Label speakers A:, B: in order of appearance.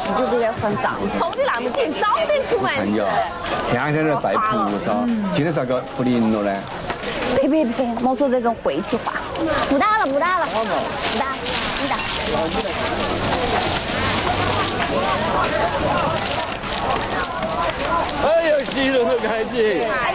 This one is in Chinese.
A: 洗就比较很脏。
B: 头的那么近，早点出门。
C: 看见啊，天天在拜菩萨，今天咋个不灵了呢？
A: 别，莫说这种晦气话。不打了，不打，你打。
C: 哎呦，洗了都开心。
B: 哎